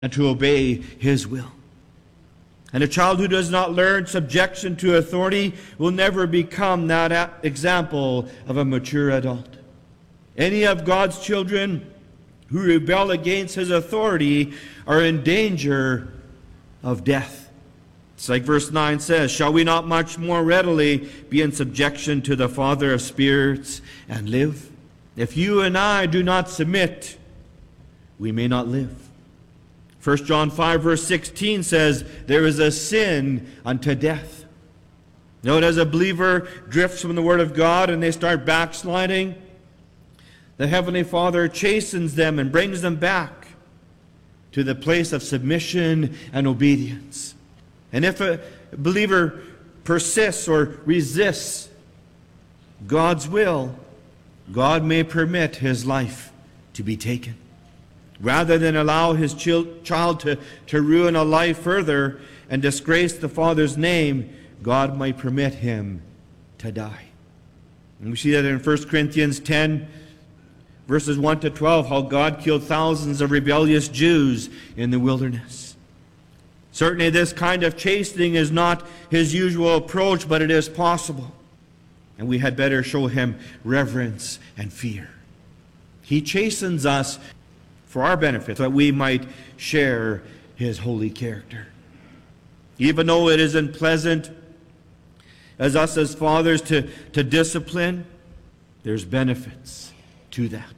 and to obey His will. And a child who does not learn subjection to authority will never become that example of a mature adult. Any of God's children who rebel against His authority are in danger of death. It's like verse 9 says, "Shall we not much more readily be in subjection to the Father of spirits and live? If you and I do not submit, we may not live." 1 John 5 verse 16 says, "There is a sin unto death." Note, as a believer drifts from the Word of God and they start backsliding, the Heavenly Father chastens them and brings them back to the place of submission and obedience. And if a believer persists or resists God's will, God may permit his life to be taken. Rather than allow his child to ruin a life further and disgrace the Father's name, God might permit him to die. And we see that in 1 Corinthians 10, verses 1 to 12, how God killed thousands of rebellious Jews in the wilderness. Certainly this kind of chastening is not His usual approach, but it is possible. And we had better show Him reverence and fear. He chastens us for our benefit, that we might share His holy character. Even though it isn't pleasant as us as fathers to discipline, there's benefits to that.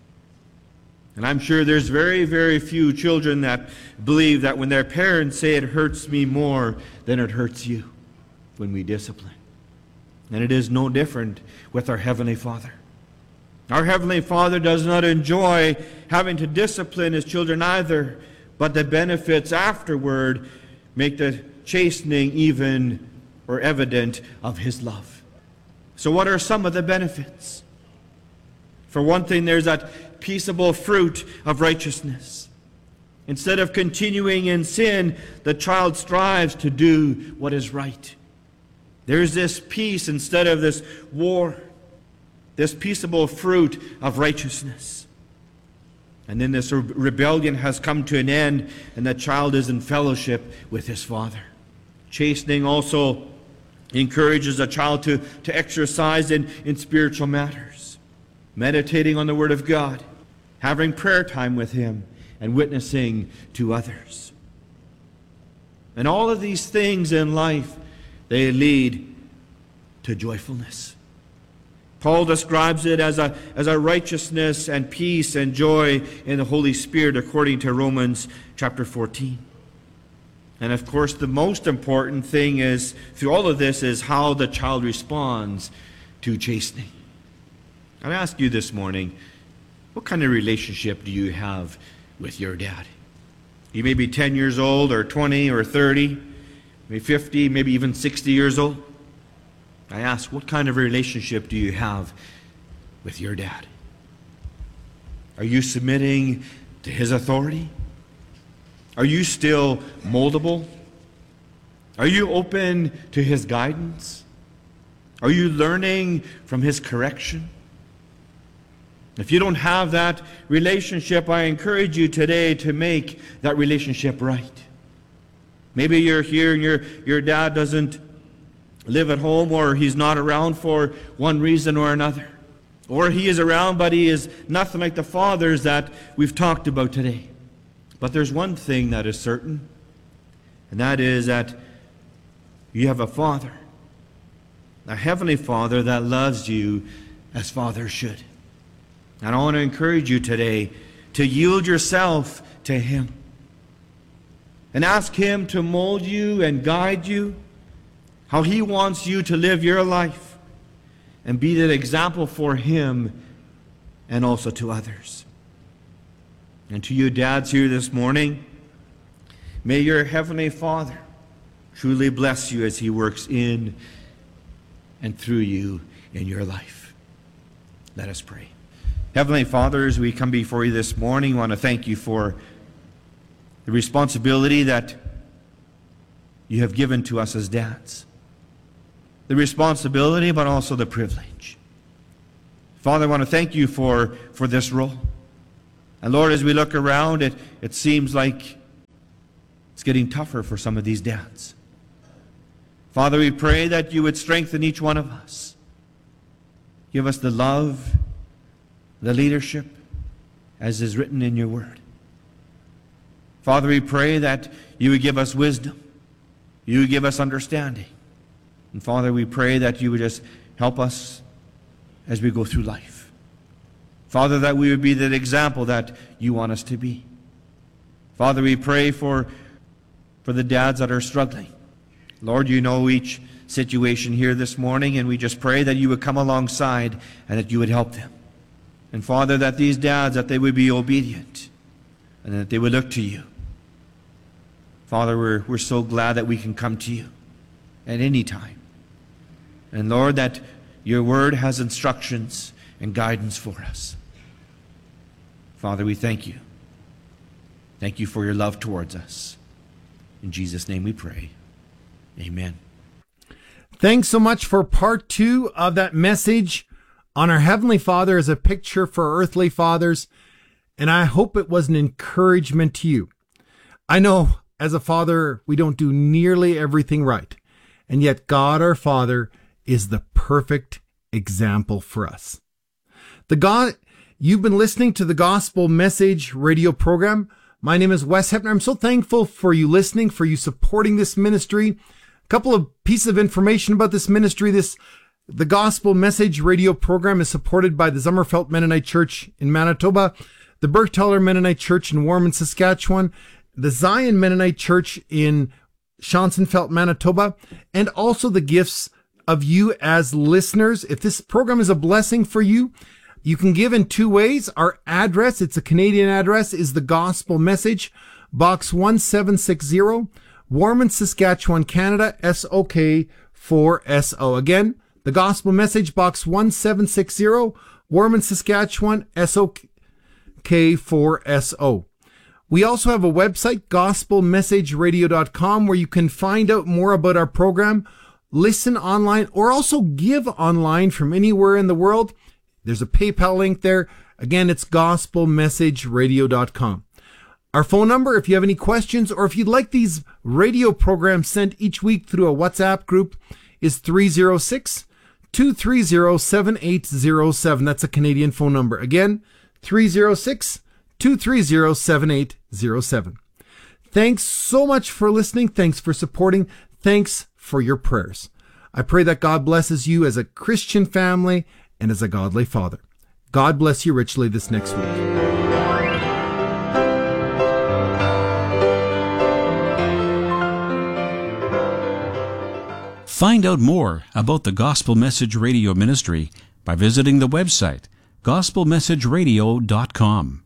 And I'm sure there's very, very few children that believe that when their parents say it hurts me more than it hurts you when we discipline. And it is no different with our Heavenly Father. Our Heavenly Father does not enjoy having to discipline His children either, but the benefits afterward make the chastening even or evident of His love. So what are some of the benefits? For one thing, there's that peaceable fruit of righteousness. Instead of continuing in sin, the child strives to do what is right. There's this peace instead of this war. This peaceable fruit of righteousness. And then this rebellion has come to an end, and the child is in fellowship with his father. Chastening also encourages a child to exercise in spiritual matters, meditating on the Word of God, having prayer time with Him, and witnessing to others. And all of these things in life, they lead to joyfulness. Paul describes it as a righteousness and peace and joy in the Holy Spirit according to Romans chapter 14. And of course, the most important thing is, through all of this, is how the child responds to chastening. I ask you this morning, what kind of relationship do you have with your dad? You may be 10 years old or 20 or 30, maybe 50, maybe even 60 years old. I ask, what kind of relationship do you have with your dad? Are you submitting to his authority? Are you still moldable? Are you open to his guidance? Are you learning from his correction? If you don't have that relationship, I encourage you today to make that relationship right. Maybe you're here and your dad doesn't live at home, or he's not around for one reason or another. Or he is around, but he is nothing like the fathers that we've talked about today. But there's one thing that is certain, and that is that you have a Father, a Heavenly Father that loves you as fathers should. And I want to encourage you today to yield yourself to Him and ask Him to mold you and guide you how He wants you to live your life and be that example for Him and also to others. And to you dads here this morning, may your Heavenly Father truly bless you as He works in and through you in your life. Let us pray. Heavenly Father, as we come before you this morning, I want to thank you for the responsibility that you have given to us as dads. The responsibility, but also the privilege. Father, I want to thank you for this role. And Lord, as we look around, it seems like getting tougher for some of these dads. Father, we pray that you would strengthen each one of us. Give us the love, the leadership, as is written in your word. Father, we pray that you would give us wisdom. You would give us understanding. And Father, we pray that you would just help us as we go through life. Father, that we would be that example that you want us to be. Father, we pray for the dads that are struggling. Lord, you know each situation here this morning, and we just pray that you would come alongside and that you would help them. And Father, that these dads, that they would be obedient and that they would look to you. Father, we're so glad that we can come to you at any time. And Lord, that your word has instructions and guidance for us. Father, we thank you. Thank you for your love towards us. In Jesus' name we pray. Amen. Thanks so much for part 2 of that message on our Heavenly Father as a picture for earthly fathers. And I hope it was an encouragement to you. I know as a father, we don't do nearly everything right. And yet God, our Father, is the perfect example for us. You've been listening to the Gospel Message radio program. My name is Wes Hepner. I'm so thankful for you listening, for you supporting this ministry. A couple of pieces of information about this ministry. The Gospel Message radio program is supported by the Zummerfelt Mennonite Church in Manitoba, the Bergtaler Mennonite Church in Warman, Saskatchewan, the Zion Mennonite Church in Schonsenfeld, Manitoba, and also the gifts of you as listeners. If this program is a blessing for you, you can give in 2 ways. Our address, it's a Canadian address, is the Gospel Message, Box 1760, Warman, Saskatchewan, Canada, SOK4SO. Again, the Gospel Message, Box 1760, Warman, Saskatchewan, SOK4SO. We also have a website, gospelmessageradio.com, where you can find out more about our program, listen online, or also give online from anywhere in the world. There's a PayPal link there. Again, it's gospelmessageradio.com. Our phone number, if you have any questions, or if you'd like these radio programs sent each week through a WhatsApp group, is 306-230-7807. That's a Canadian phone number. Again, 306-230-7807. Thanks so much for listening. Thanks for supporting. Thanks for your prayers. I pray that God blesses you as a Christian family and as a godly father. God bless you richly this next week. Find out more about the Gospel Message Radio Ministry by visiting the website gospelmessageradio.com.